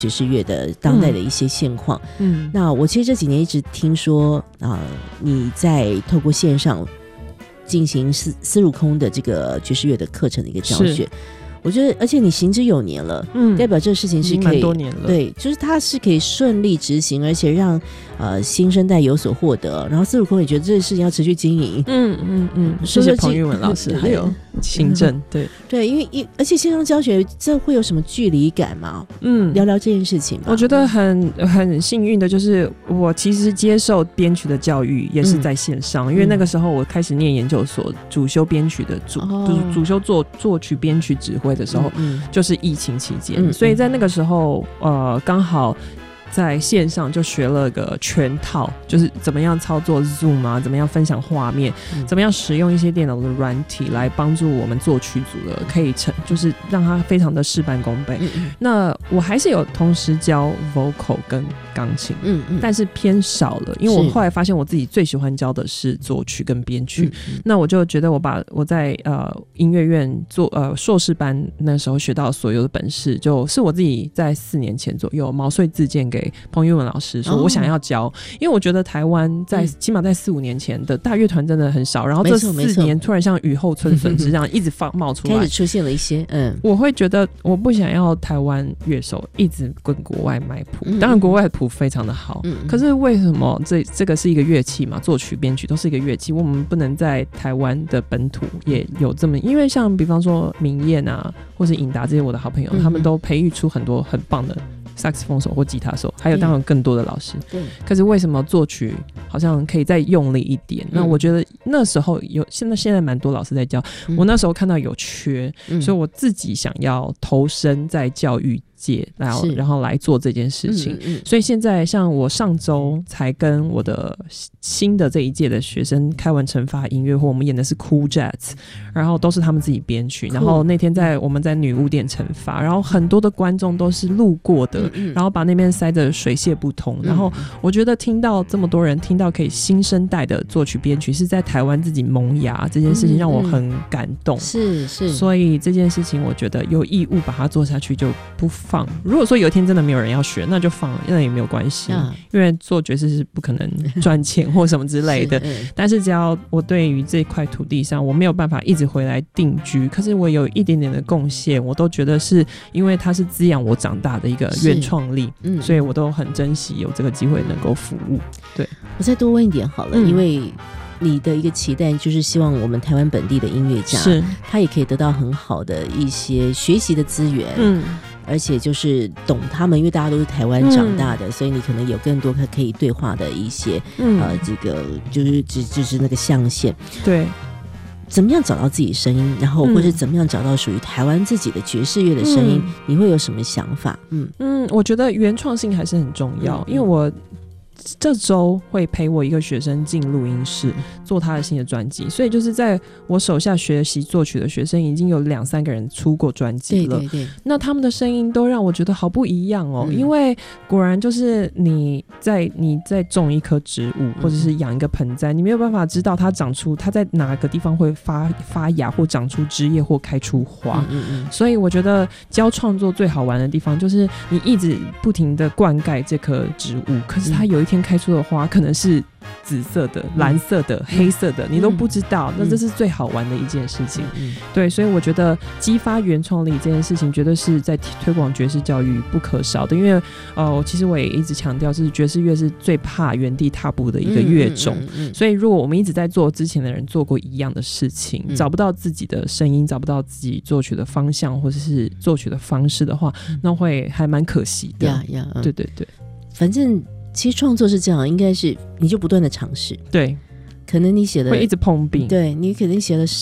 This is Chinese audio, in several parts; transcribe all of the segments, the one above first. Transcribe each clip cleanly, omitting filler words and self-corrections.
爵士乐的当代的一些现况。那我其实这几年一直听说你在透过线上进行丝路空的这个爵士乐的课程的一个教学，我觉得而且你行之有年了，代表这个事情是可以蛮多年了， 对，就是它是可以顺利执行，而且让新生代有所获得，然后丝路空也觉得这个事情要持续经营。 谢谢彭玉文老师还有行政对，因为而且线上教学这会有什么距离感吗？聊聊这件事情吧。 我觉得很幸运的就是我其实接受编曲的教育也是在线上，因为那个时候我开始念研究所，主修编曲的主修作曲编曲指挥的时候，就是疫情期间，所以在那个时候刚好在线上就学了个全套，就是怎么样操作 Zoom 啊，怎么样分享画面，怎么样使用一些电脑的软体来帮助我们作曲组的可以就是让它非常的事半功倍。那我还是有同时教 vocal 跟钢琴，但是偏少了，因为我后来发现我自己最喜欢教的是作曲跟编曲。那我就觉得我在音乐院做硕士班那时候学到所有的本事，就是我自己在4年前左右毛遂自荐给彭玉文老师说我想要教，因为我觉得台湾起码在4-5年前的大乐团真的很少，然后这4年突然像雨后春笋这样一直冒出来， 开始出现了一些我会觉得我不想要台湾乐手一直跟国外买谱，当然国外的谱非常的好，可是为什么这个是一个乐器嘛，作曲编曲都是一个乐器，我们不能在台湾的本土也有这么，因为像比方说明燕啊或是尹达这些我的好朋友，他们都培育出很多很棒的萨克斯风手或吉他手，还有当然更多的老师，可是为什么作曲好像可以再用力一点？那我觉得那时候现在蛮多老师在教，我那时候看到有缺，所以我自己想要投身在教育界，然后来做这件事情。所以现在像我上周才跟我的新的这一届的学生开完惩罚音乐会，我们演的是 Cool Jazz， 然后都是他们自己编曲，然后那天我们在女巫店惩罚，然后很多的观众都是路过的，然后把那边塞得水泄不通，然后我觉得听到这么多人听到可以新生代的作曲编曲是在台湾自己萌芽这件事情让我很感动，是，所以这件事情我觉得有义务把它做下去就不放，如果说有一天真的没有人要学那就放了，那也没有关系，因为做爵士是不可能赚钱或什么之类的但是只要我对于这块土地上我没有办法一直回来定居，可是我有一点点的贡献，我都觉得是因为它是滋养我长大的一个原创力，所以我都很珍惜有这个机会能够服务。对， 我再多问一点好了，因为你的一个期待就是希望我们台湾本地的音乐家他也可以得到很好的一些学习的资源，而且就是懂他们，因为大家都是台湾长大的，所以你可能有更多可以对话的一些这个就是那个象限。 对， 怎么样找到自己声音，然后或者怎么样找到属于台湾自己的爵士乐的声音，你会有什么想法？ 我觉得原创性还是很重要，因为我这周会陪我一个学生进录音室做他的新的专辑，所以就是在我手下学习作曲的学生已经有2-3个人出过专辑了，那他们的声音都让我觉得好不一样哦，因为果然就是你在种一棵植物或者是养一个盆栽，你没有办法知道它在哪个地方会发芽或长出枝叶或开出花，所以我觉得教创作最好玩的地方就是你一直不停的灌溉这棵植物，可是它有一天开出的花可能是紫色的、蓝色的、黑色的，你都不知道，那这是最好玩的一件事情。对，所以我觉得激发原创力这件事情绝对是在推广爵士教育不可少的，因为其实我也一直强调是爵士乐是最怕原地踏步的一个乐种，所以如果我们一直在做之前的人做过一样的事情，找不到自己的声音，找不到自己作曲的方向或者是作曲的方式的话，那会还蛮可惜的。对对对， 反正其实创作是这样，应该是你就不断的尝试， 对， 可能你写的会一直碰壁， 对，你可能写了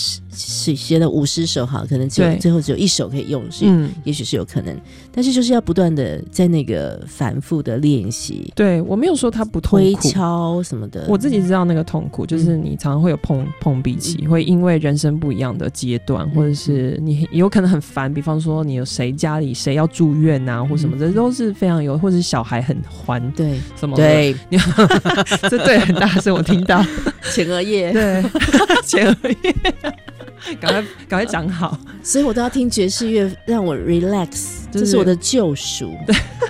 50首好，可能最后只有1首可以用，也许是有可能，但是就是要不断的在那个反复的练习。 对，我没有说它不痛苦， 推敲什么的， 我自己知道那个痛苦就是你常常会有碰壁期，会因为人生不一样的阶段，或者是你有可能很烦，比方说你有家里谁要住院啊或什么的，都是非常有，或者是小孩很欢， 对什么的， 对这对很大声我听到前额叶， 对前额叶赶快长好， 所以我都要听爵士乐让我 relax，这是我的救赎。